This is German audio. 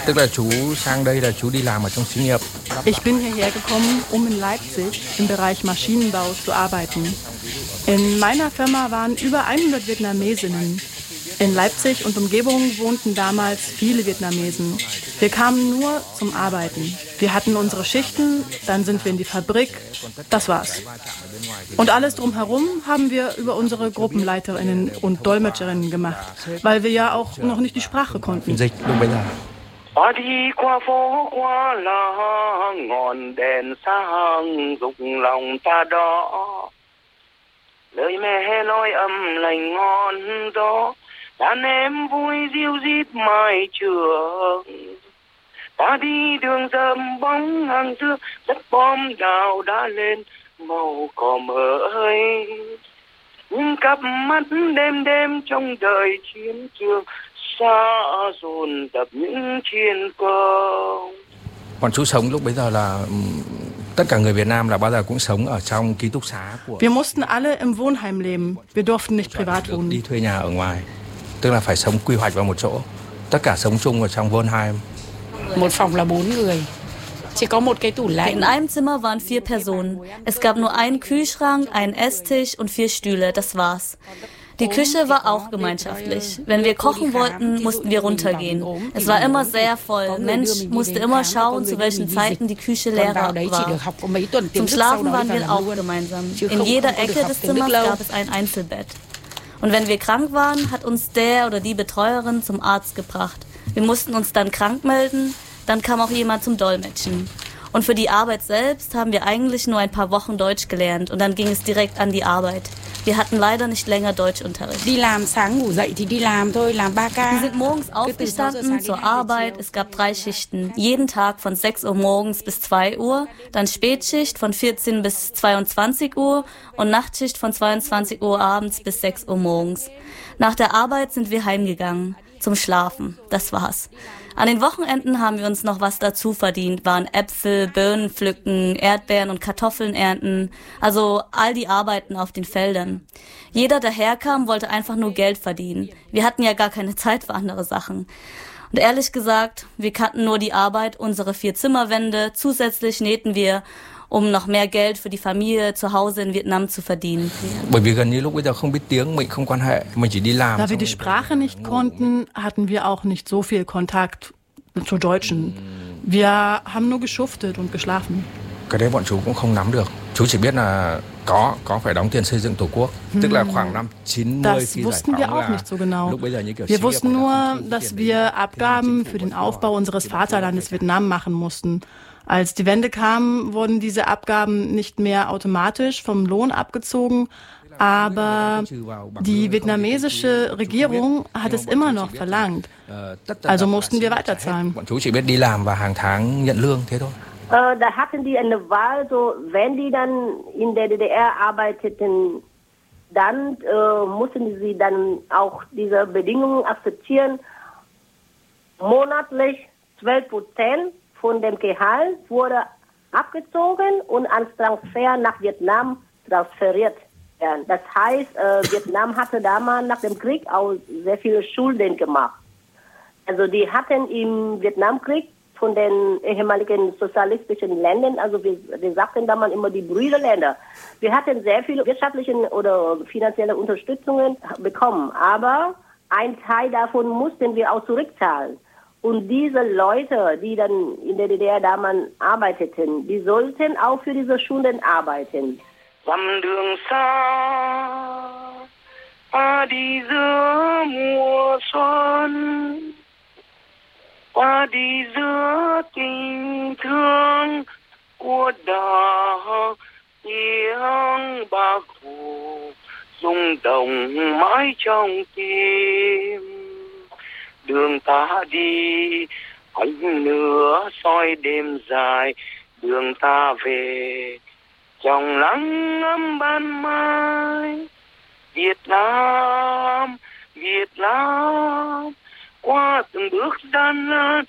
Tức là chú sang đây là chú đi làm ở trong xí nghiệp. Ich bin hierher gekommen, um in Leipzig im Bereich Maschinenbau zu arbeiten. In meiner Firma waren über 100 Vietnamesinnen. In Leipzig und Umgebung wohnten damals viele Vietnamesen. Wir kamen nur zum Arbeiten. Wir hatten unsere Schichten, dann sind wir in die Fabrik. Das war's. Und alles drumherum haben wir über unsere Gruppenleiterinnen und Dolmetscherinnen gemacht, weil wir ja auch noch nicht die Sprache konnten. Ta đi qua phố qua làng ngọn đèn sáng rục lòng ta đó, lời mẹ nói âm lành ngon gió, đàn em vui ríu rít mai trường. Ta đi đường rậm bóng hàng xưa, đất bom đào đã lên màu cỏ mới, những cặp mắt đêm đêm trong đời chiến trường. Bọn chú sống lúc bấy giờ là tất cả người Việt Nam là bao giờ cũng sống ở trong ký túc xá của. Wir mussten alle im Wohnheim leben. Wir durften nicht privat wohnen. Đi thuê nhà ở ngoài, tức là phải sống quy hoạch vào một chỗ. Tất cả sống chung ở trong Wohnheim. Một phòng là 4 người. Chỉ có một cái tủ lạnh. In einem Zimmer waren 4 Personen. Es gab nur einen Kühlschrank, einen Esstisch und 4 Stühle, das war's. Die Küche war auch gemeinschaftlich. Wenn wir kochen wollten, mussten wir runtergehen. Es war immer sehr voll. Mensch musste immer schauen, zu welchen Zeiten die Küche leer war. Zum Schlafen waren wir auch gemeinsam. In jeder Ecke des Zimmers gab es ein Einzelbett. Und wenn wir krank waren, hat uns der oder die Betreuerin zum Arzt gebracht. Wir mussten uns dann krank melden, dann kam auch jemand zum Dolmetschen. Und für die Arbeit selbst haben wir eigentlich nur ein paar Wochen Deutsch gelernt und dann ging es direkt an die Arbeit. Wir hatten leider nicht länger Deutschunterricht. Wir sind morgens aufgestanden zur Arbeit. Es gab 3 Schichten. Jeden Tag von 6 Uhr morgens bis 2 Uhr. Dann Spätschicht von 14 bis 22 Uhr und Nachtschicht von 22 Uhr abends bis 6 Uhr morgens. Nach der Arbeit sind wir heimgegangen. Zum Schlafen. Das war's. An den Wochenenden haben wir uns noch was dazu verdient, waren Äpfel, Birnen pflücken, Erdbeeren und Kartoffeln ernten, also all die Arbeiten auf den Feldern. Jeder, der herkam, wollte einfach nur Geld verdienen. Wir hatten ja gar keine Zeit für andere Sachen. Und ehrlich gesagt, wir kannten nur die Arbeit, unsere 4 Zimmerwände, zusätzlich nähten wir, um noch mehr Geld für die Familie zu Hause in Vietnam zu verdienen. Da wir die Sprache nicht konnten, hatten wir auch nicht so viel Kontakt zu Deutschen. Wir haben nur geschuftet und geschlafen. Cái đấy bọn chú cũng không nắm được. Chú chỉ biết là có phải đóng tiền xây dựng Tổ quốc. Tức là khoảng năm 90 Das wussten wir auch nicht so genau. Wir wussten nur, dass wir Abgaben für den Aufbau unseres Vaterlandes Vietnam machen mussten. Als die Wende kam, wurden diese Abgaben nicht mehr automatisch vom Lohn abgezogen, aber die vietnamesische Regierung hat es immer noch verlangt. Also mussten wir weiterzahlen. Da hatten die eine Wahl, so wenn die dann in der DDR arbeiteten, dann mussten sie dann auch diese Bedingungen akzeptieren. Monatlich 12% von dem Gehalt wurde abgezogen und als Transfer nach Vietnam transferiert werden. Das heißt, Vietnam hatte damals nach dem Krieg auch sehr viele Schulden gemacht. Also die hatten im Vietnamkrieg von den ehemaligen sozialistischen Ländern, also wir sagten damals immer die Brüderländer, wir hatten sehr viele wirtschaftliche oder finanzielle Unterstützungen bekommen, aber ein Teil davon mussten wir auch zurückzahlen. Und diese Leute, die dann in der DDR damals arbeiteten, die sollten auch für diese Schulden arbeiten. Dặm đường xa ta đi giữa mùa xuân, ta đi giữa tình thương của đời tiếng Bác Hồ rung động mãi trong tim. Đường ta đi ánh lửa soi đêm dài, đường ta về trong nắng ấm ban mai. Việt Nam, Việt Nam, qua từng bước gian nan